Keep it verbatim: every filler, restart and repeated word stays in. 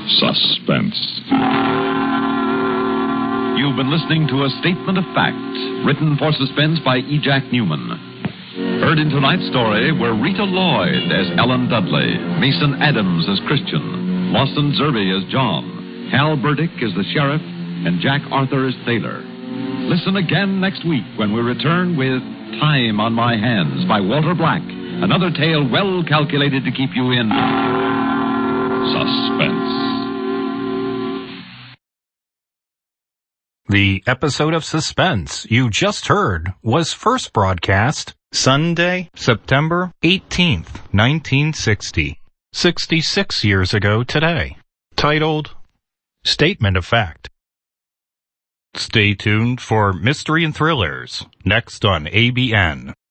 Suspense. You've been listening to A Statement of Fact, written for Suspense by E. Jack Newman. Heard in tonight's story were Rita Lloyd as Ellen Dudley, Mason Adams as Christian, Lawson Zerby as John, Hal Burdick as the sheriff, and Jack Arthur as Thaler. Listen again next week when we return with Time on My Hands by Walter Black, another tale well calculated to keep you in suspense. The episode of Suspense you just heard was first broadcast Sunday, September eighteenth, nineteen sixty, sixty-six years ago today, titled Statement of Fact. Stay tuned for Mystery and Thrillers, next on A B N.